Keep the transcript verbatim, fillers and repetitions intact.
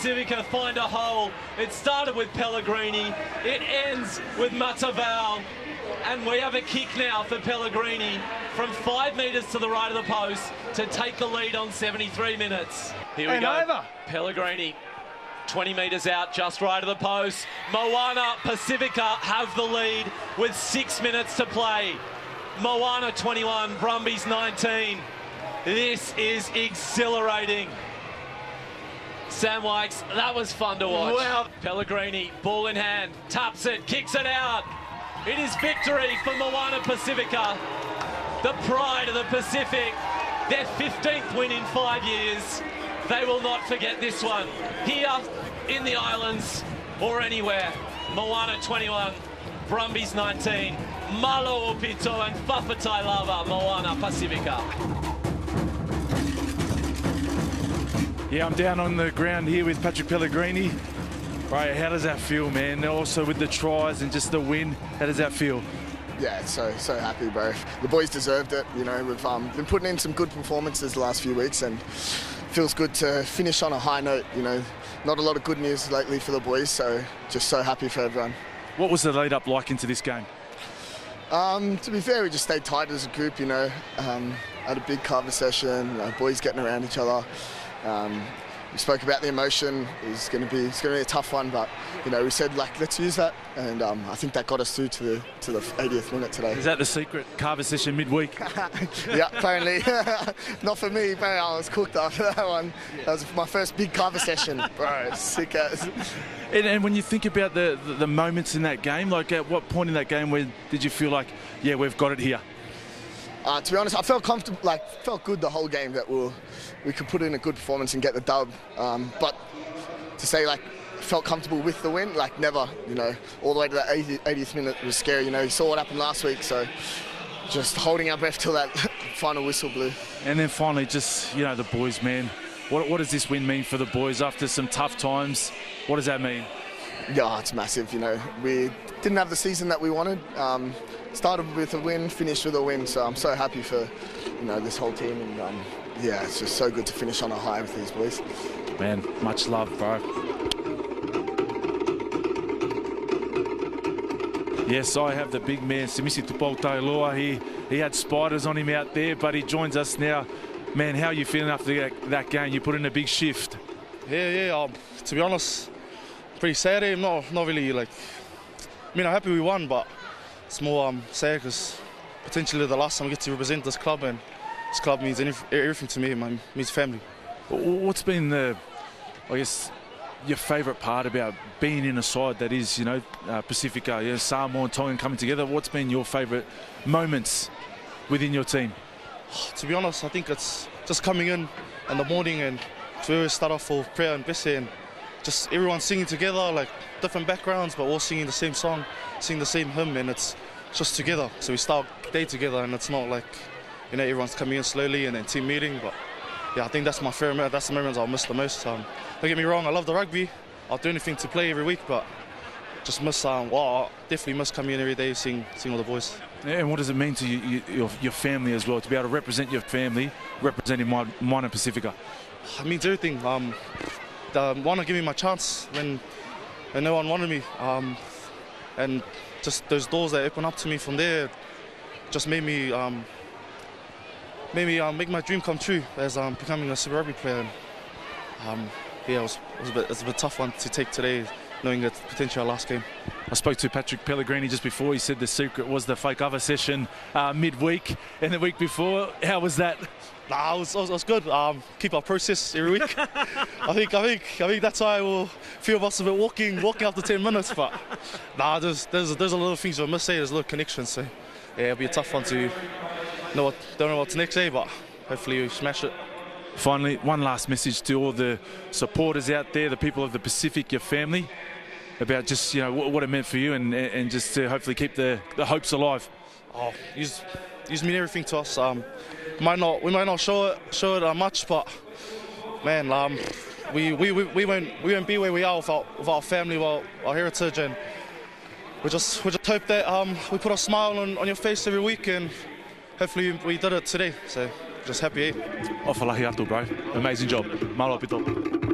Pacifica find a hole. It started with Pellegrini, it ends with Mataval, and we have a kick now for Pellegrini from five metres to the right of the post to take the lead on seventy-three minutes. Here we and go. Over. Pellegrini, twenty metres out, just right of the post. Moana Pacifica have the lead with six minutes to play. Moana twenty-one, Brumbies nineteen. This is exhilarating. Sam Wykes, that was fun to watch. Wow. Pellegrini, ball in hand, taps it, kicks it out. It is victory for Moana Pacifica, the pride of the Pacific. Their fifteenth win in five years. They will not forget this one. Here in the islands or anywhere. Moana twenty-one, Brumbies nineteen. Malo Opito and Fafatai Lava, Moana Pacifica. Yeah, I'm down on the ground here with Patrick Pellegrini. Right, how does that feel, man? And also with the tries and just the win, how does that feel? Yeah, so so happy, bro. The boys deserved it. You know, we've um, been putting in some good performances the last few weeks, and feels good to finish on a high note. You know, not a lot of good news lately for the boys, so just so happy for everyone. What was the lead-up like into this game? Um, to be fair, we just stayed tight as a group. You know, um, had a big cover session. You know, boys getting around each other. Um, we spoke about the emotion. It's going to be it's going to be a tough one, but you know we said like let's use that, and um, I think that got us through to the to the eightieth minute today. Is that the secret carver session midweek? Yeah, apparently. Not for me, but I was cooked after that one. That was my first big carver session, bro. Sick as. And, and when you think about the, the the moments in that game, like at what point in that game where did you feel like, yeah, we've got it here? Uh, to be honest, I felt comfortable, like felt good the whole game that we'll, we could put in a good performance and get the dub. Um, but to say like felt comfortable with the win, like never, you know, all the way to that eightieth minute was scary. You know, you saw what happened last week, so just holding our breath till that final whistle blew. And then finally, just you know, the boys, man. What what does this win mean for the boys after some tough times? What does that mean? Yeah, it's massive. You know, we didn't have the season that we wanted. Um, started with a win, finished with a win. So I'm so happy for, you know, this whole team. And um, yeah, it's just so good to finish on a high with these boys. Man, much love, bro. Yes, I have the big man, Simisi Tupou-Tailoa. He he had spiders on him out there, but he joins us now. Man, how are you feeling after that, that game? You put in a big shift. Yeah, yeah. Um, to be honest, pretty sad. I'm not, not really like. I mean, I'm happy we won, but it's more um, sad because potentially the last time I get to represent this club, and this club means everything to me. It means family. What's been the, I guess, your favourite part about being in a side that is, you know, uh, Pacifica, you know, Samoa and Tongan coming together? What's been your favourite moments within your team? To be honest, I think it's just coming in in the morning and to always start off for prayer and Bese, and just everyone singing together, like different backgrounds, but all singing the same song, singing the same hymn, and it's just together. So we start day together, and it's not like, you know, everyone's coming in slowly and then team meeting. But yeah, I think that's my favourite. That's the moments I'll miss the most. Um, don't get me wrong, I love the rugby. I'll do anything to play every week, but just miss. Um, well, I definitely miss coming in every day, seeing, seeing all the boys. Yeah, and what does it mean to you, you, your, your family as well, to be able to represent your family, representing Moana Pacifica? It means everything. Um, the Moana gave me my chance when, when no one wanted me, um, and just those doors that opened up to me from there just made me um, made me um, make my dream come true as um, becoming a Super Rugby player. And, um, yeah, it was, it was a bit, it's a bit tough one to take today, knowing that potentially our last game. I spoke to Patrick Pellegrini just before. He said the secret was the fake cover session uh, midweek and the week before. How was that? Nah, it was, it was, it was good. Um, keep our process every week. I think, I think, I think that's why we'll feel us a bit walking, walking after ten minutes. But nah, there's, there's, there's a lot of things we must say. There's a lot of connections. So yeah, it'll be a tough one to know what, don't know what's next, eh? But hopefully we smash it. Finally, one last message to all the supporters out there, the people of the Pacific, your family, about just, you know, what, what it meant for you, and and just to hopefully keep the, the hopes alive. Oh, you mean everything to us. Um, might not we might not show it show it uh, much, but man, um, we, we we we won't we won't be where we are without with our family, without our heritage, and we just we just hope that um, we put a smile on, on your face every week, and hopefully we did it today. So just happy. Eh? Ofalahi atu, bro. Amazing job. Malo pito.